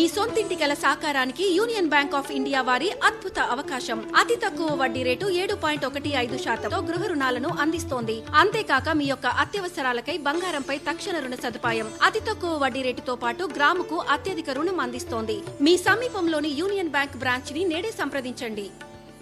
సొంతింటి కల సాకారానికి union bank of India వారి అద్భుత అవకాశం. అతి తక్కువ వడ్డీ రేటు 7.15% గృహ రుణాలను అందిస్తోంది. అంతేకాక మీ యొక్క అత్యవసరాలకై బంగారంపై తక్షణ రుణ సదుపాయం. అతి తక్కువ వడ్డీ రేటుతో పాటు గ్రాముకు అత్యధిక రుణం అందిస్తోంది. మీ సమీపంలోని యూనియన్ బ్యాంక్ బ్రాంచ్ ని నేడే సంప్రదించండి.